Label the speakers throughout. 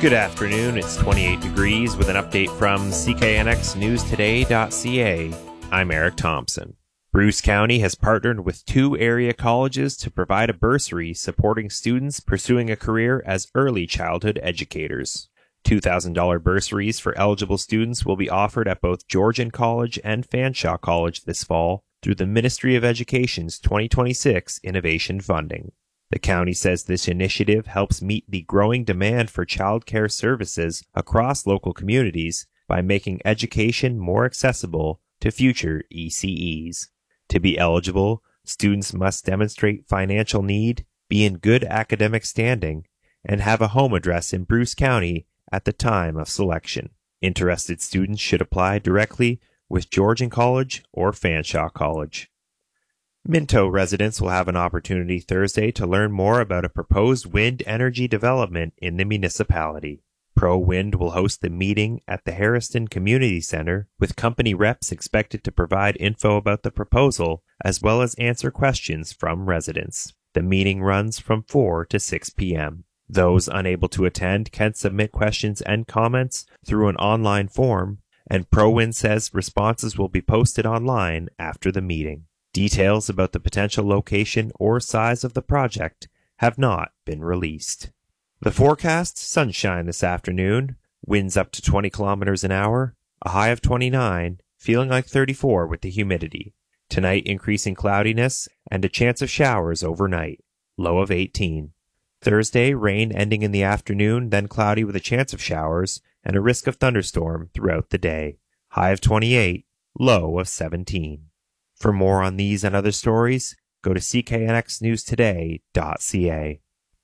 Speaker 1: Good afternoon. It's 28 degrees with an update from CKNXNewsToday.ca. I'm Eric Thompson. Bruce County has partnered with 2 area colleges to provide a bursary supporting students pursuing a career as early childhood educators. $2,000 bursaries for eligible students will be offered at both Georgian College and Fanshawe College this fall through the Ministry of Education's 2026 Innovation Funding. The county says this initiative helps meet the growing demand for child care services across local communities by making education more accessible to future ECEs. To be eligible, students must demonstrate financial need, be in good academic standing, and have a home address in Bruce County at the time of selection. Interested students should apply directly with Georgian College or Fanshawe College. Minto residents will have an opportunity Thursday to learn more about a proposed wind energy development in the municipality. ProWind will host the meeting at the Harriston Community Center, with company reps expected to provide info about the proposal as well as answer questions from residents. The meeting runs from 4 to 6 p.m. Those unable to attend can submit questions and comments through an online form, and ProWind says responses will be posted online after the meeting. Details about the potential location or size of the project have not been released. The forecast: sunshine this afternoon, winds up to 20 kilometers an hour, a high of 29, feeling like 34 with the humidity. Tonight, increasing cloudiness and a chance of showers overnight, low of 18. Thursday, rain ending in the afternoon, then cloudy with a chance of showers and a risk of thunderstorm throughout the day, high of 28, low of 17. For more on these and other stories, go to cknxnewstoday.ca.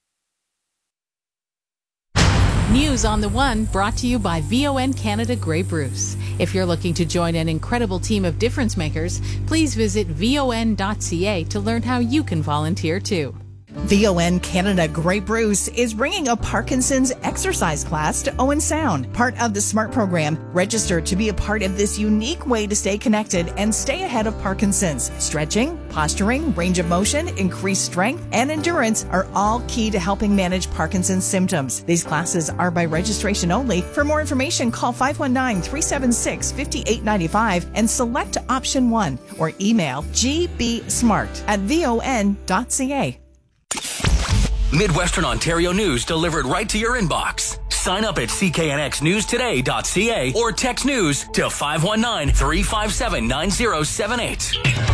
Speaker 2: News on the One brought to you by VON Canada Grey Bruce. If you're looking to join an incredible team of difference makers, please visit von.ca to learn how you can volunteer too.
Speaker 3: VON Canada Grey Bruce is bringing a Parkinson's exercise class to Owen Sound. Part of the SMART program, register to be a part of this unique way to stay connected and stay ahead of Parkinson's. Stretching, posturing, range of motion, increased strength, and endurance are all key to helping manage Parkinson's symptoms. These classes are by registration only. For more information, call 519-376-5895 and select option 1 or email gbsmart@von.ca.
Speaker 4: Midwestern Ontario news delivered right to your inbox. Sign up at cknxnewstoday.ca or text news to 519-357-9078.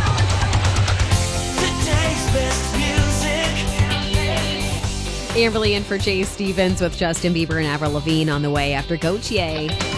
Speaker 5: Today's best music.
Speaker 6: Amberly in for Jay Stevens with Justin Bieber and Avril Lavigne on the way after Gautier.